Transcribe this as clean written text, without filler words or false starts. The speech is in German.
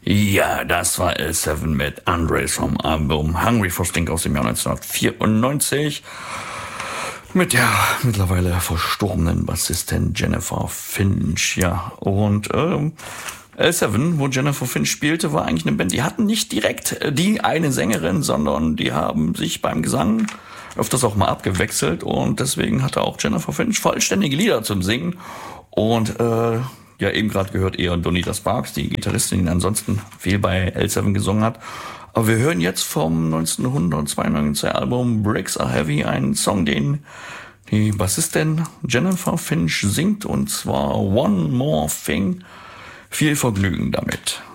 Ja, das war L7 mit Andres vom Album Hungry for Stink aus dem Jahr 1994 mit der mittlerweile verstorbenen Bassistin Jennifer Finch. Ja, und L7, wo Jennifer Finch spielte, war eigentlich eine Band, die hatten nicht direkt die eine Sängerin, sondern die haben sich beim Gesang öfters auch mal abgewechselt und deswegen hatte auch Jennifer Finch vollständige Lieder zum Singen und ja, eben gerade gehört eher Donita Sparks, die Gitarristin, die ansonsten viel bei L7 gesungen hat. Aber wir hören jetzt vom 1992 Album Bricks Are Heavy einen Song, den die Bassistin Jennifer Finch singt, und zwar One More Thing. Viel Vergnügen damit.